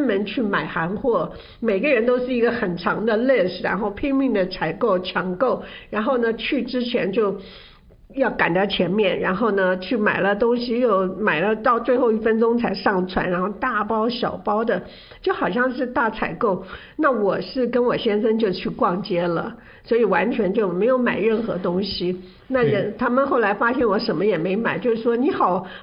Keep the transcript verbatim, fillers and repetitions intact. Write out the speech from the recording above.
门去买韩货，每个人都是一个很长的 list， 然后拼命的采购抢购，然后呢去之前就要赶在前面，然后呢去买了东西，又买了到最后一分钟才上船，然后大包小包的，就好像是大采购。那我是跟我先生就去逛街了，所以完全就没有买任何东西。那人他们后来发现我什么也没买，就是说你好